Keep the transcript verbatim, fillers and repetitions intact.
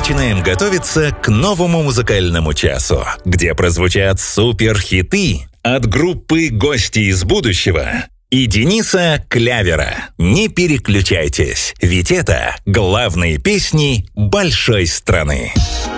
начинаем готовиться к новому музыкальному часу, где прозвучат супер-хиты от группы «Гости из будущего» и Дениса Клявера. Не переключайтесь, ведь это главные песни большой страны.